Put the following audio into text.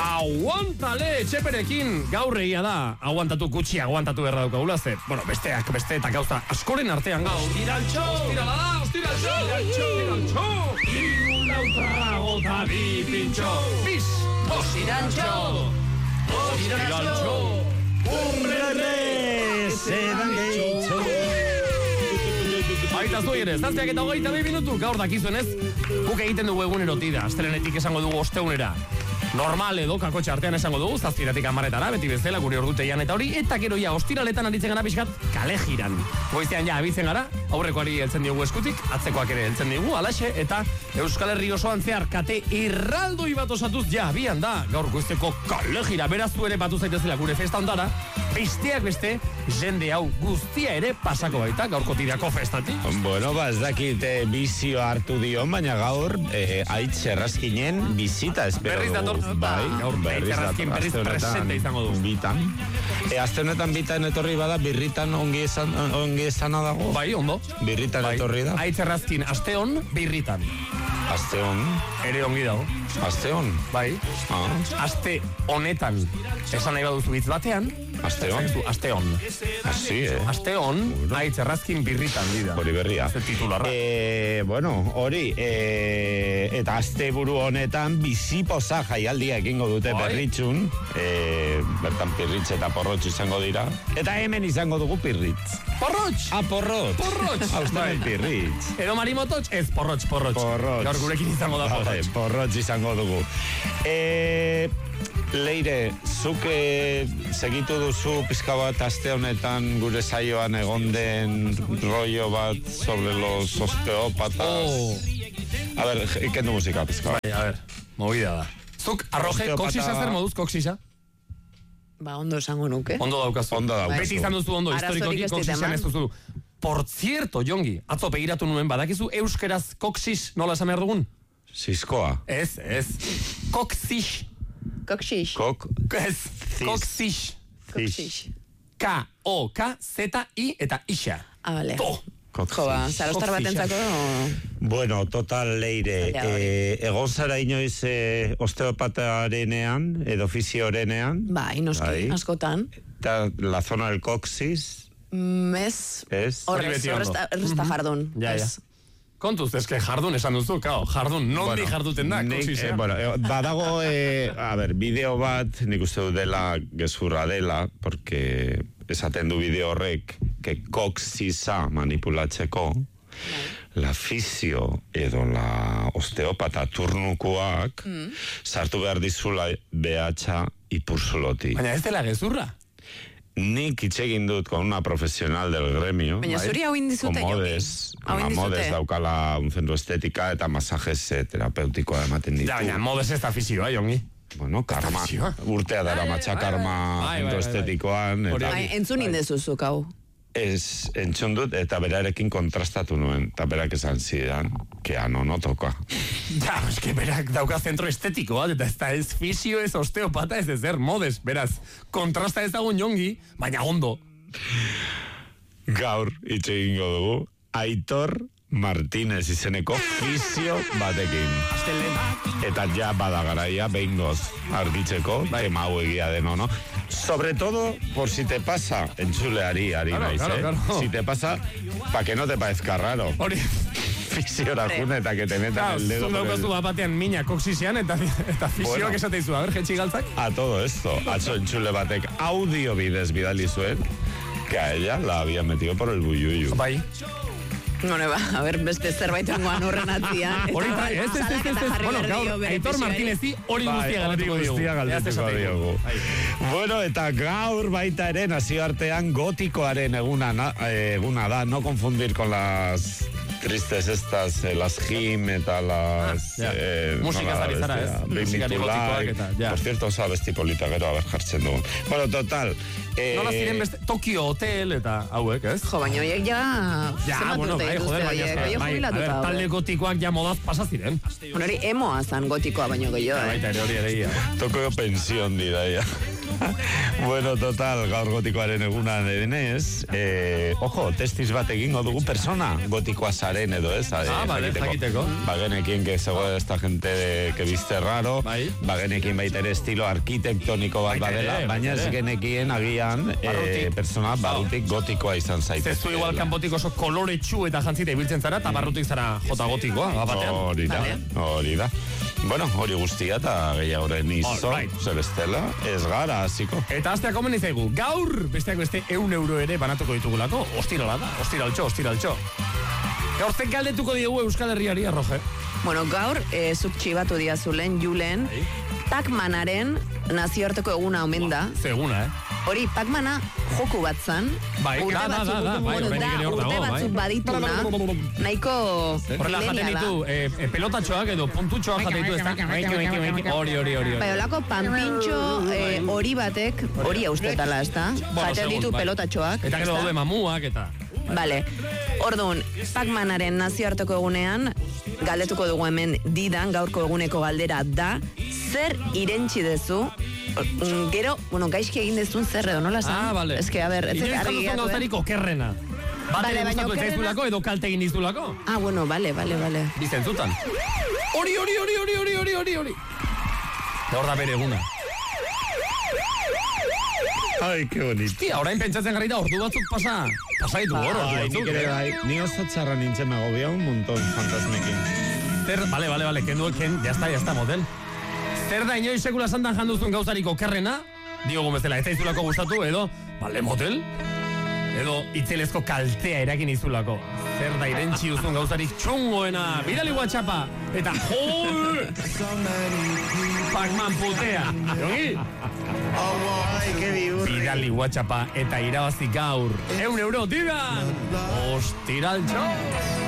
Aguantale, etxeperekin gaur egia da. Aguantatu gutxi, aguantatu erra daukagula ze. Bueno, beste eta gauza askoren artean gaur. Ostiraltxo! Ostirala da, ostiraltxo! Hiru lautrago eta bi pintxo. Bis! Ostiraltxo! Urrere, zedan gehitxo. Baita zui ere, 7:22 minutu, gaur dakizuenez, guk egiten dugu egunerotida, astelenetik esango dugu osteunera. Normal edo kakotxe artean esango dugu, 7:00 10:00, beti bezala, gure orduteian eta hori, eta gero ja, ostiraletan aritzen gara pixkat, kale jiran. Goiztean ja, abitzen gara, aurrekoari heltzen diogu eskutik, atzekoak ere heltzen diogu, alaxe, eta Euskal Herri osoan zehar kate irraldoi bat osatuz, ja, abian da, gaur goizteko kale jira, beraz ere batu zaitezela gure festa ondara, besteak beste, jende hau guztia ere pasako baita, gaurko tirako festatik. Bueno, ez dakit bizio hartu dion, baina gaur Aitz Errazkinen bizita espero berriz dator, bai, gaur Aitz Errazkin berriz presente izango du. Bitan. Aste honetan bitan etorri bada, birritan ongi esana dago. Bai, ondo. Birritan etorri da. Aitz Errazkin asteon, birritan. Asteon. Ere ongi dago. Asteon. Bai. Aste honetan, esan nahi baduzu hitz batean, Asteon. Asteon. Así, Asteon, Aitz Errazkin birritan dira. Hori berria. Titularra. Bueno, hori, eta asteburu honetan bizipoza jaialdia egingo dute berritxun. Bertan pirritz eta porrotx izango dira. Eta hemen izango dugu pirritz. Porrotx! Porrotx! Porrotx! Hausten pirritz. Edo marimototx? Ez, porrotx. Gaur gurekin izango da porrotx. Porrotx izango dugu. Leire, zuk segitu duzu pizka bat aste honetan gure saioan egon den rollo bat sobre los osteópatas. A ver, ikendu musika pizka bat. Bai, a ver, movida da. Zuk arroje, koksisa zer moduz, koksisa? Ba, ondo esango nuke. Ondo daukazu. Beti izan duzu ondo, historikoki koksisan ez duzu. Por cierto, Jongi, atzo begiratu nuen, badakizu euskeraz koksis nola esan behar dugun? Siskoa. Ez. Koksis. Koksis. Koksis. K-O-K-Z-I eta isa. Vale. Jo, zarostar bat entzako... Bueno, total, Leire, egon zara inoiz osteopatarenean, edo fisiorenean. Bai, noski, askotan. Eta la zona del koksis. Ez. Horrez da jardun. Ja. Kontuz, eske jardun esan duzu, jardun, nondi jarduten da, koksisea. Badago, a ver, bideo bat, nik uste du dela, gezurra dela, porque esaten du bideo horrek, que koksisa manipulatzeko, la fisio edo la osteopata turnukoak, sartu behar dizula behatxa ipursuloti. Baina ez dela gezurra? Nik itxegin dut con una profesional del gremio. Baina zuri hau indizute, Modes daukala un centro estética eta masajes terapeutikoa ematen ditu. Baina modes ez da fisioa, Jongi. Bueno, karma. Urtea dara matxa karma centro estetikoan. Entzun indezuzuk hau. Ez, entzun dut, eta berarekin kontrastatu nuen, eta berak esan zidan, que ano no toka. Ja, eske berak dauka zentro estetikoa, eta ez fisio, ez osteopata, ez ezer, modes, beraz, kontrasta ezagun Jongi, baina ondo. Gaur, itxe egingo dugu, Aitor Martínez izeneko fisio batekin. Eta ja bada garaia, behingoz argitzeko, mau egia deno, no? Sobre todo, por si te pasa, entzuleari naiz, claro. Si te pasa, pa que no te parezca raro. Hori. Fisiora june eta que te metan el dedo. Zundaukazu batean mina koksisean eta fisioak esateizu, a ver, jetxi galtzak. A todo esto, atzo entzule batek audio bidez bidali zuen, que a ella la había metido por el buyuyu. Bai. Bueno, a ver, beste zerbait ungoan urren atzian. Hori, ez. Bueno, gaur, Aitor Martínezi hori guztia galdetuko diogu. Bueno, eta gaur baita ere nazioartean gotikoaren eguna da, no confundir con las tristes estas, las gym eta las... Musika zarizara, ez? Musikari gotikoak eta, ja. Por cierto, sabes tipolita gero, a ver, jartzen dugu. Bueno, total... Nola ziren beste, Tokio Hotel eta hauek, ez? Jo, baina horiek ja, bueno, bai, joder, baina, a ver, talde gotikoak ja modaz pasa ziren. Hori emoa zan gotikoa baino gehiago, Baita ere hori ere ia. Tokio pensión dira, ja. Bueno, total, gaur gotikoaren eguna denez, ojo, testiz bat egingo dugu persona gotikoa zaren edo ez. Vale, zakiteko. Bagenekin que zegoen esta gente que viste raro, bagenekin baita ere estilo arkitektoniko bat badela, baina ez genekien agian persona barrutik gotikoa izan zaitezke. Zezu igual kanpotik oso koloretsu eta jantzita ibiltzen zara, eta barrutik zara jota gotikoa, batean. Hori da. Bueno, hori guztia eta gehiagoren izo, zer bestela, ez gara, hasiko. Eta azteak omen izaigu, gaur besteak beste €1 ere banatuko ditugulako, ostirala da, ostiraltxo. Gaur zen galdetuko diegu Euskal Herriari, Roge? Bueno, gaur, zuk txibatu diazulen, Julen, Pac-Manaren nazioarteko eguna omen da. Zeguna, Hori, Pac-Mana joku bat zan. Urte batzuk badituna. Nahiko horrela jaten ditu, pelotatxoak edo puntutxoak jaten ditu, ez da? Hori. Bai, olako panpintxo hori batek, hori austetala, ez da? Jaten ditu pelotatxoak. Eta gero daude mamuak, eta... Vale, orduan, Pac-Manaren nazioarteko egunean, galdetuko dugu hemen didan, gaurko eguneko galdera da, zer irentsi dezu, gero, gaizki egin dezun zer edo, nola esan? Vale. Ez que, a ber, ez argi gehiatu. Inoiz gauzarik okerrena. Bate gustatu ez zaizulako edo kalte egin dizulako. Bueno, vale. Bizentzutan. Hori. Gaur da bere eguna. Ai, que bonito. Hostia, orain pentsatzen garrita ordu batzuk pasaitu hor, ordu batzuk. Ni oso txarra nintzen magobia un montón fantasmekin. Vale, ken, ya está, model. Zer da inoiz sekula santan janduzun gauzarik okerrena, diogu bezala, ez zaizulako gustatu, edo, model? Edo itzelezko kaltea erakin izulako. Zer da irentzi duzun gauzarik txungoena, bidali WhatsAppa, eta Pac-Man putea. Jongi? Ai, que biurri. Bidali WhatsAppa eta irabazi gaur €1, digan! Ostiraltxo!